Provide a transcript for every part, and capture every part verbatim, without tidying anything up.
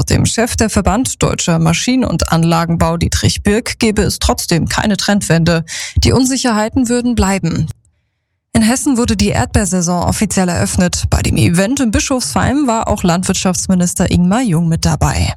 Laut dem Chef der Verband Deutscher Maschinen- und Anlagenbau Dietrich Birk gebe es trotzdem keine Trendwende. Die Unsicherheiten würden bleiben. In Hessen wurde die Erdbeersaison offiziell eröffnet. Bei dem Event in Bischofsheim war auch Landwirtschaftsminister Ingmar Jung mit dabei.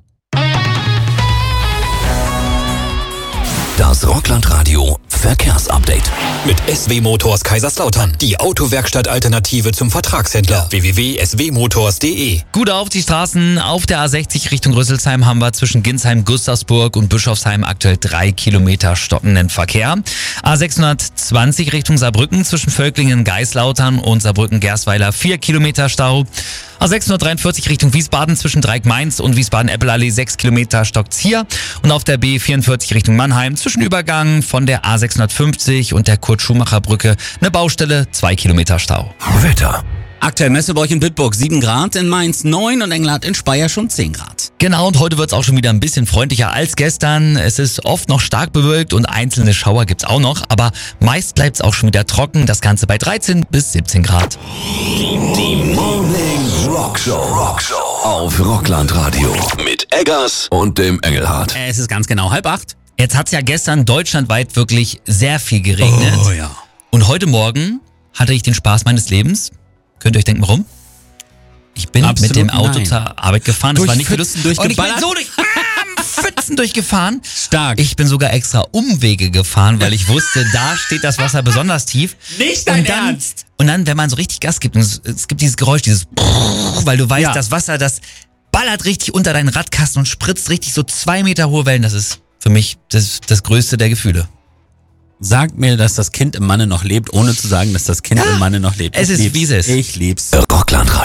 Das Rockland-Radio Verkehrsupdate. Mit S W Motors Kaiserslautern. Die Autowerkstatt-Alternative zum Vertragshändler. w w w punkt s w motors punkt d e. Gut auf die Straßen. Auf der A sechzig Richtung Rüsselsheim haben wir zwischen Ginsheim, Gustavsburg und Bischofsheim aktuell drei Kilometer stockenden Verkehr. A sechshundertzwanzig Richtung Saarbrücken zwischen Völklingen, Geislautern und Saarbrücken-Gerstweiler vier Kilometer Stau. A sechshundertdreiundvierzig Richtung Wiesbaden zwischen Dreieck-Mainz und Wiesbaden-Eppelallee sechs Kilometer stockt's hier. Und auf der B vierundvierzig Richtung Mannheim zwischen Übergang von der A sechshundertfünfzig und der Kurt-Schumacher-Brücke eine Baustelle, zwei Kilometer Stau. Wetter. Aktuell Messeburg in Bitburg sieben Grad, in Mainz neun und Engelhardt in Speyer schon zehn Grad. Genau, und heute wird's auch schon wieder ein bisschen freundlicher als gestern. Es ist oft noch stark bewölkt und einzelne Schauer gibt's auch noch, aber meist bleibt's auch schon wieder trocken. Das Ganze bei dreizehn bis siebzehn Grad. Die Morning Rockshow. Rockshow. Auf Rockland Radio. Mit Eggers und dem Engelhardt. Es ist ganz genau halb acht. Jetzt hat's ja gestern deutschlandweit wirklich sehr viel geregnet. Oh ja. Und heute Morgen hatte ich den Spaß meines Lebens. Könnt ihr euch denken, warum? Ich bin Absolut mit dem Auto nein. zur Arbeit gefahren. Das Durch war nicht Pfützen und ich bin durchgeballert? so durch bam, Pfützen durchgefahren. Stark. Ich bin sogar extra Umwege gefahren, weil ich wusste, da steht das Wasser besonders tief. Nicht dein und dann, Ernst? Und dann, wenn man so richtig Gas gibt, und es, es gibt dieses Geräusch, dieses weil du weißt, Ja. das Wasser, das ballert richtig unter deinen Radkasten und spritzt richtig so zwei Meter hohe Wellen. Das ist für mich das, das größte der Gefühle. Sag mir, dass das Kind im Manne noch lebt, ohne zu sagen, dass das Kind Ja, im Manne noch lebt. es Ich ist, lieb's. wie es ist. Ich lieb's. Rockland Radio.